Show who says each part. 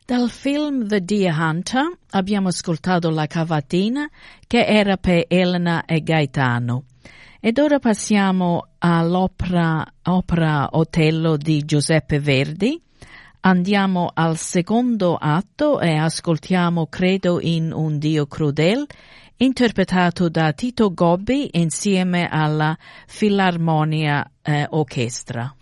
Speaker 1: Dal film The Deer Hunter abbiamo ascoltato La cavatina, che era per Elena e Gaetano. Ed ora passiamo all'opera Otello di Giuseppe Verdi. Andiamo al secondo atto e ascoltiamo Credo in un Dio crudel, interpretato da Tito Gobbi insieme alla Filarmonia Orchestra.